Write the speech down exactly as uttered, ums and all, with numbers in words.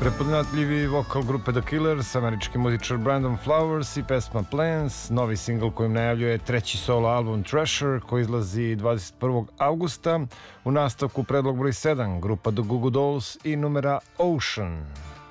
Prepoznatljivi vokal grupe The Killers, američki muzičar Brandon Flowers i pesma Plans, novi singl kojim najavljuje treći solo album Treasure koji izlazi dvadeset prvog avgusta. U nastavku predlog broj sedam, grupa The Goo Goo Dolls i numera Ocean.